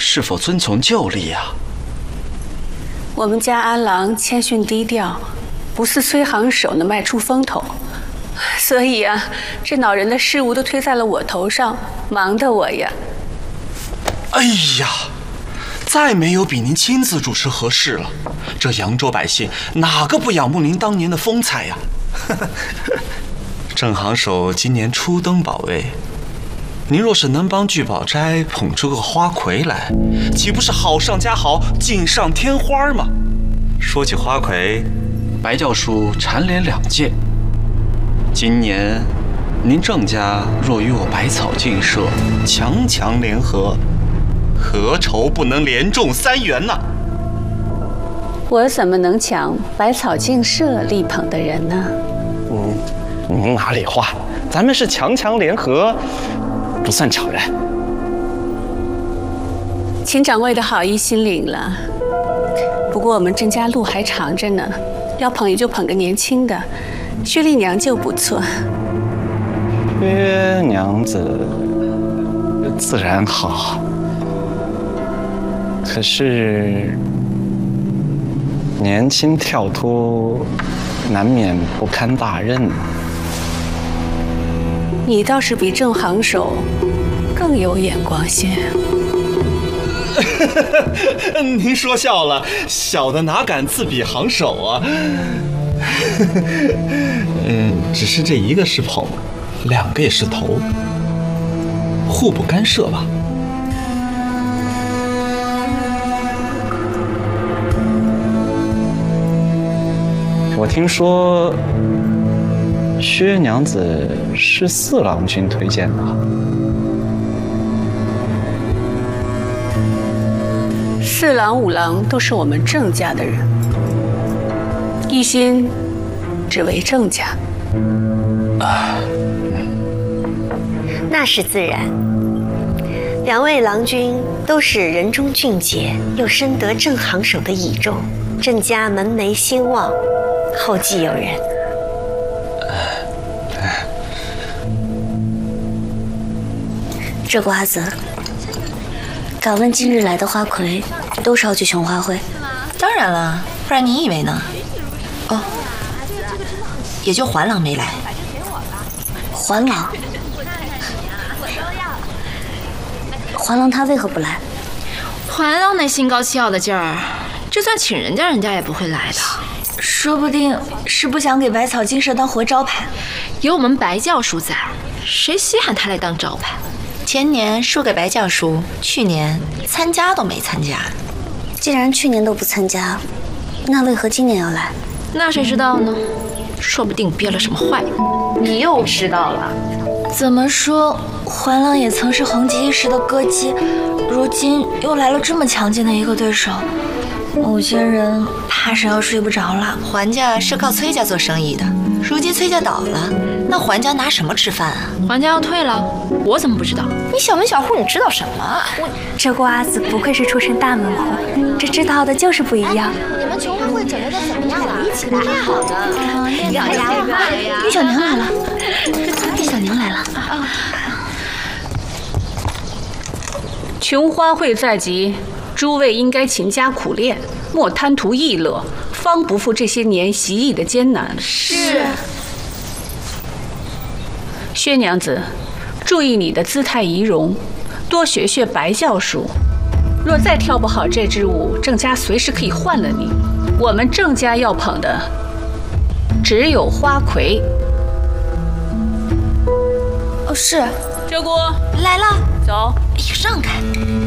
是否遵从旧例呀？ 我们家阿郎谦逊低调，不似崔行首那迈出风头，所以啊，这恼人的事物都推在了我头上，忙得我呀。 哎呀，再没有比您亲自主持合适了。这扬州百姓哪个不仰慕您当年的风采呀？郑行首今年初登宝位，您若是能帮聚宝斋捧出个花魁来，岂不是好上加好，锦上添花吗？说起花魁，白教书蝉联2届。今年您郑家若与我百草竞社强联合，何愁不能连中3元呢？ 我怎么能抢百草竞社力捧的人呢？ 您哪里话？咱们是强联合，不算巧人。 秦掌柜的好意心领了，不过我们郑家路还长着呢，要捧也就捧个年轻的，薛丽娘就不错。 薛娘子自然好，可是年轻跳脱，难免不堪大任。 你倒是比郑行首更有眼光些。 您说笑了，小的哪敢自比行首啊？只是这一个是捧，2个也是头，互不干涉吧。 我听说薛娘子是4郎君推荐的。 4郎5郎都是我们郑家的人，一心只为郑家。 那是自然。2位郎君都是人中俊杰，又深得郑行首的倚重，郑家门楣兴旺，后继有人。 这瓜子，敢问今日来的花魁都是要去琼花会？ 当然了，不然你以为呢？哦，也就环郎没来。 环郎？环郎他为何不来？ 环郎那心高气傲的劲儿，就算请人家，人家也不会来的。 说不定是不想给百草精舍当活招牌。 有我们白教书在，谁稀罕他来当招牌？前年输给白教书，去年参加都没参加。 既然去年都不参加，那为何今年要来？ 那谁知道呢？说不定憋了什么坏。 你又知道了？ 怎么说，环郎也曾是红极一时的歌姬，如今又来了这么强劲的一个对手，某些人怕是要睡不着了。 环家是靠崔家做生意的，如今崔家倒了，那环家拿什么吃饭啊？环家要退了，我怎么不知道？你小门小户，你知道什么？ 这瓜子不愧是出身大门户，这知道的就是不一样。 你们琼花会整得怎么样了？一起来，太好了！ 玉小娘来了，玉小娘来了。 琼花会在即，诸位应该勤加苦练，莫贪图逸乐，方不负这些年习艺的艰难。 是。 薛娘子，注意你的姿态仪容，多学学白教书。若再跳不好这支舞，郑家随时可以换了你。我们郑家要捧的只有花魁。 哦，是。 鹧鸪来了， 走。 哎呀，让开！